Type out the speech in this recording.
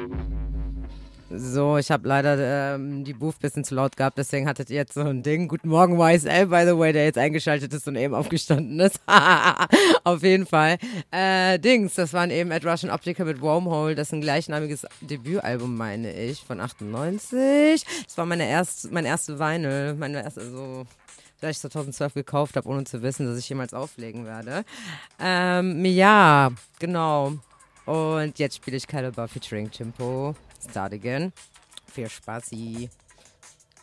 So, ich habe leider die Booth ein bisschen zu laut gehabt, deswegen hattet ihr jetzt so ein Ding. Guten Morgen, YSL, by the way, der jetzt eingeschaltet ist und eben aufgestanden ist. Auf jeden Fall. Das waren eben At Russian Optica mit Wormhole, das ist ein gleichnamiges Debütalbum, meine ich, von 98. Das war mein erste Vinyl, dass ich 2012 gekauft habe, ohne zu wissen, dass ich jemals auflegen werde. Ja, genau. Und jetzt spiele ich Caliber featuring Chimpo. Start again. Viel Spaß.